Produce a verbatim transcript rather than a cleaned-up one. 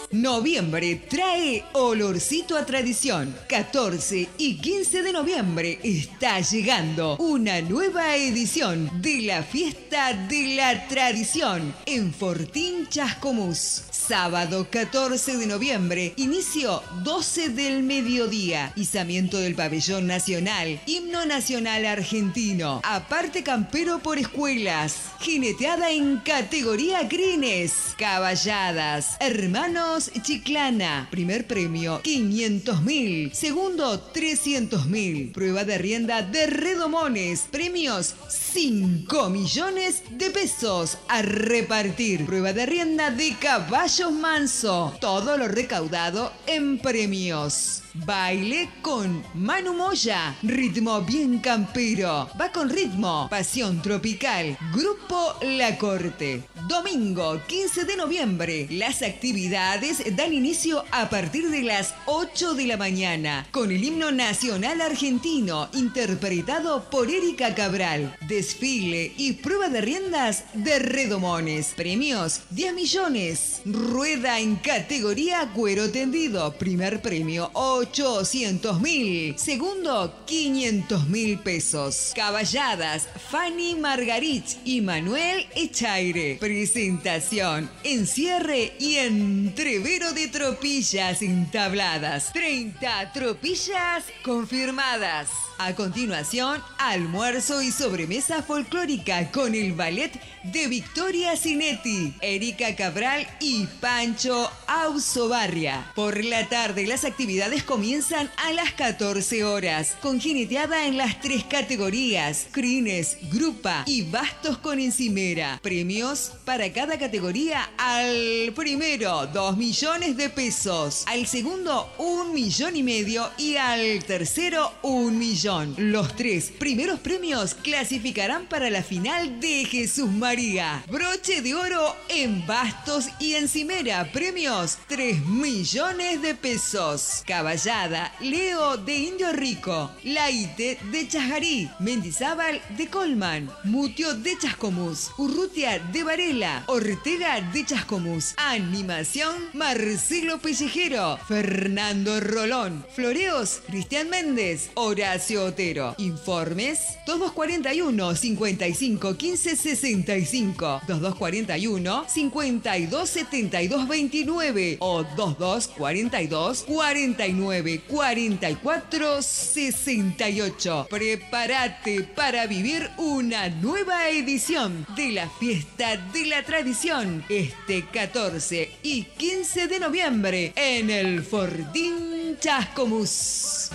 Noviembre trae olorcito a tradición. catorce y quince de noviembre está llegando una nueva edición de la Fiesta de la Tradición en Fortín Chascomús. Sábado catorce de noviembre, inicio doce del mediodía, izamiento del pabellón nacional, himno nacional argentino, aparte campero por escuelas, jineteada en categoría crines, caballadas, hermanos Chiclana, primer premio quinientos mil, segundo trescientos mil, prueba de rienda de redomones, premios cinco millones de pesos a repartir, prueba de rienda de caballos manso, todo lo recaudado en premios. Baile con Manu Moya, ritmo bien campero, va con ritmo, pasión tropical, Grupo La Corte. Domingo quince de noviembre, las actividades dan inicio a partir de las ocho de la mañana, con el himno nacional argentino, interpretado por Erika Cabral, desfile y prueba de riendas de redomones, premios diez millones, rueda en categoría cuero tendido, primer premio ochocientos mil, segundo quinientos mil pesos. Caballadas, Fanny Margarich y Manuel Echaire. Presentación, encierre y entrevero de tropillas entabladas. treinta tropillas confirmadas. A continuación, almuerzo y sobremesa folclórica con el ballet de Victoria Cinetti, Erika Cabral y Pancho Ausobarria. Por la tarde, las actividades comienzan a las catorce horas, con jineteada en las tres categorías, crines, grupa y bastos con encimera. Premios para cada categoría: al primero, dos millones de pesos, al segundo, un millón y medio y al tercero, un millón. Los tres primeros premios clasificarán para la final de Jesús María. Broche de oro en bastos y encimera. Premios tres millones de pesos. Caballada, Leo de Indio Rico, Laite de Chajarí, Mendizábal de Colman, Mutio de Chascomús, Urrutia de Varela, Ortega de Chascomús. Animación, Marcelo Pellejero, Fernando Rolón. Floreos, Cristian Méndez, Horacio Otero. Informes veintidós cuarenta y uno, cincuenta y cinco, quince, sesenta y cinco, veintidós cuarenta y uno, cincuenta y dos, setenta y dos, veintinueve o veintidós cuarenta y dos, cuarenta y nueve, cuarenta y cuatro, sesenta y ocho. Prepárate para vivir una nueva edición de la Fiesta de la Tradición este catorce y quince de noviembre en el Fortín Chascomús.